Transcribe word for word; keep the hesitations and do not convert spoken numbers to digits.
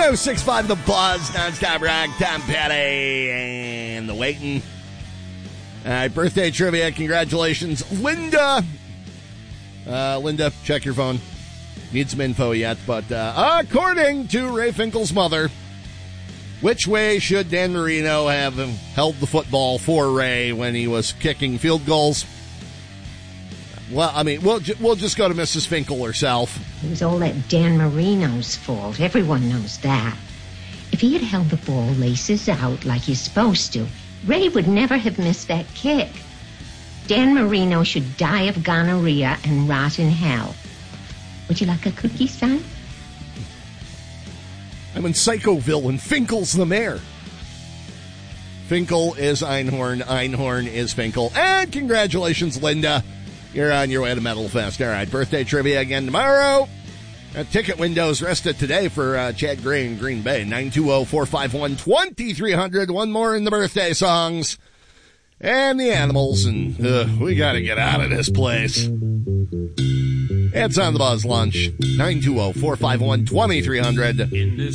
oh six point five The Buzz, nonstop rock, Tom Petty, and the waiting. All right, birthday trivia. Congratulations, Linda. Uh, Linda, check your phone. Need some info yet, but uh, according to Ray Finkel's mother, which way should Dan Marino have held the football for Ray when he was kicking field goals? Well, I mean, we'll, ju- we'll just go to Missus Finkel herself. It was all that Dan Marino's fault. Everyone knows that. If he had held the ball laces out like he's supposed to, Ray would never have missed that kick. Dan Marino should die of gonorrhea and rot in hell. Would you like a cookie, son? I'm in Psychoville, and Finkel's the mayor. Finkel is Einhorn. Einhorn is Finkel. And congratulations, Linda. You're on your way to Metal Fest. All right, birthday trivia again tomorrow. Uh, ticket windows rested today for uh, Chad Gray in Green Bay. nine two zero, four five one, two three zero zero. One more in the birthday songs. And the animals. And uh, we got to get out of this place. It's on the Buzz Lunch. nine two zero, four five one, two three zero zero.